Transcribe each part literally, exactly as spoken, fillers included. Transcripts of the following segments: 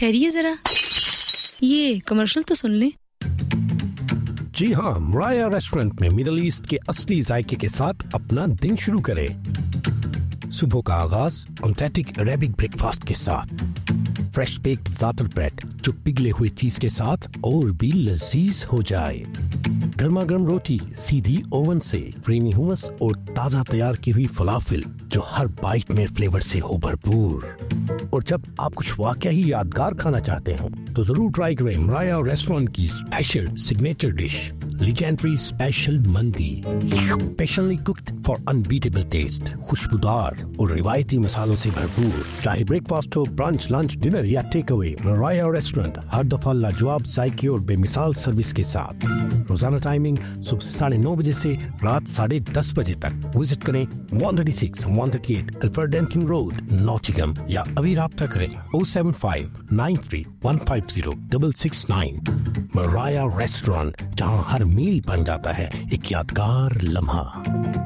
ठहरिए जरा, ये कमर्शियल तो सुन ले। जी हाँ, मराया रेस्टोरेंट में मिडिल ईस्ट के असली जायके के साथ अपना दिन शुरू करें। सुबह का आगाज ऑथेंटिक अरेबिक ब्रेकफास्ट के साथ, फ्रेश बेक्ड ज़ातर ब्रेड जो पिघले हुए चीज के साथ और भी लजीज हो जाए, गर्मा गर्म रोटी सीधी ओवन से, क्रीमी हुमस और ताजा तैयार की हुई फलाफिल जो हर बाइट में फ्लेवर से हो भरपूर। और जब आप कुछ वाकई ही यादगार खाना चाहते हो तो जरूर ट्राई करें मराया रेस्टोरेंट की special signature dish legendary special मंदी, specially cooked for unbeatable test, खुशबूदार और रिवायती मसालों से भरपूर। चाहे ब्रेकफास्ट हो, ब्रंच, लंच, डिनर या टेक अवे, मराया रेस्टोरेंट हर दफा लाजवाब जायके और बेमिसाल सर्विस के साथ। रोजाना टाइमिंग सुबह साढ़े नौ बजे से रात साढ़े दस बजे तक। विजिट करें one thirty six one thirty eight अल्फ्रेडेंटन road, Nottingham, या अभी राब्ता करें O seven five nine three one five zero double six nine. मराया restaurant, जहां हर मील बन जाता है एक यादगार लम्हा।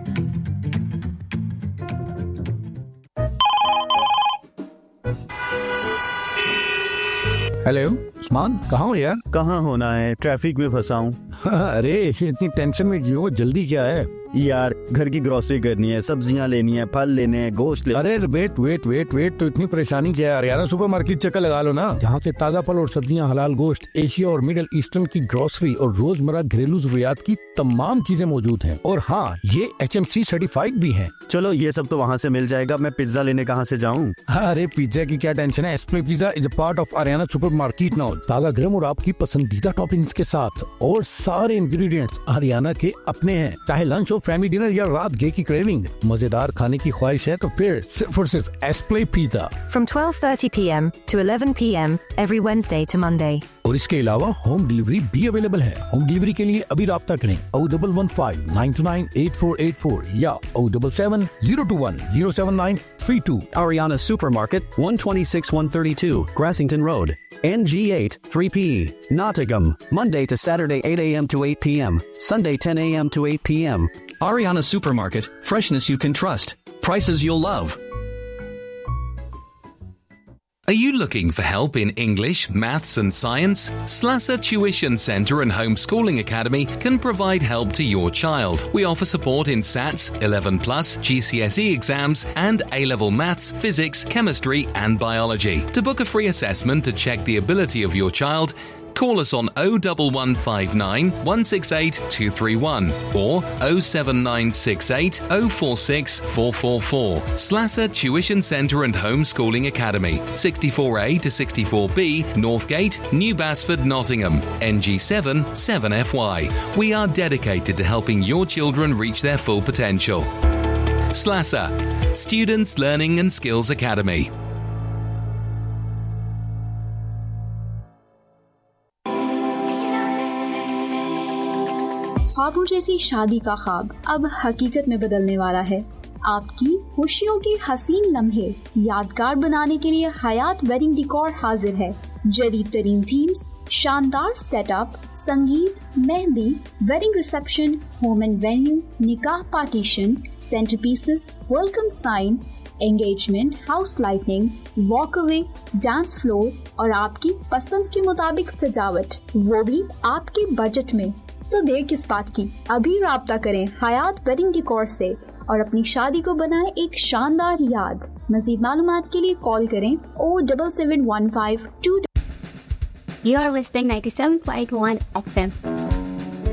हेलो उस्मान, कहाँ हो यार? कहाँ होना है, ट्रैफिक में फंसा हूँ। अरे इतनी टेंशन में क्यों, जल्दी क्या है? यार घर की ग्रोसरी करनी है, सब्जियां लेनी है, फल लेने हैं, गोश्त ले। अरे वेट वेट वेट वेट तो इतनी परेशानी क्या है? हरियाणा सुपरमार्केट चक्कर लगा लो ना, जहाँ से ताजा फल और सब्जियां, हलाल गोश्त, एशिया और मिडिल ईस्टर्न की ग्रोसरी और रोजमर्रा घरेलू जरूरियात की तमाम चीजें मौजूद हैं। और हाँ, ये एच एम सी सर्टिफाइड भी है। चलो ये सब तो वहाँ से मिल जाएगा, मैं पिज्जा लेने कहाँ से जाऊँ? अरे पिज्जा की क्या टेंशन है, एस्प्ले pizza is a part of Haryana supermarket now. ताजा गरम और आपकी पसंदीदा टॉपिंग्स के साथ, और सारे इंग्रेडिएंट्स हरियाणा के अपने हैं। चाहे लंच हो, फैमिली डिनर या रात गे की क्रेविंग, मजेदार खाने की ख्वाहिश है तो फिर सिर्फ और सिर्फ एस्प्ले pizza. From twelve thirty p m to eleven p m every Wednesday to Monday. और इसके अलावा होम डिलीवरी भी अवेलेबल है। होम डिलीवरी के लिए अभी राब्ता करें O double one five nine to nine eight four eight four या O double seven zero to one zero seven nine three to. Ariana Supermarket, one twenty-six one thirty-two, Grassington Road, N G eight three P E, Nottingham, Monday to Saturday eight a m to eight p m, Sunday ten a m to eight p m. Ariana Supermarket, freshness you can trust, prices you'll love. Are you looking for help in English, maths and science? Slasser Tuition Centre and Homeschooling Academy can provide help to your child. We offer support in S A Ts, eleven plus, G C S E exams and A-level maths, physics, chemistry and biology. To book a free assessment to check the ability of your child, call us on oh one one five nine one six eight two three one or oh seven nine six eight oh four six four four four. Slasser Tuition Centre and Homeschooling Academy, sixty-four A to sixty-four B, Northgate, New Basford, Nottingham, N G seven seven F Y. We are dedicated to helping your children reach their full potential. Slasser, Students Learning and Skills Academy. ख्वाबों जैसी शादी का ख्वाब अब हकीकत में बदलने वाला है। आपकी खुशियों के हसीन लम्हे यादगार बनाने के लिए हयात वेडिंग डेकोर हाजिर है। जदीद तरीन थीम्स, शानदार सेटअप, संगीत, mehndi, wedding reception, home and venue, निकाह partition, centre pieces, welcome sign, engagement, house lightning, वॉकअवे, dance floor और आपकी पसंद के मुताबिक सजावट, वो भी आपके बजट में। तो देर किस बात की, अभी राब्ता करें हयात वेडिंग डेकोर से और अपनी शादी को बनाएं एक शानदार याद। मज़ीद मालूमात के लिए कॉल करें O double seven one five to. You are listening ninety-seven point one F M.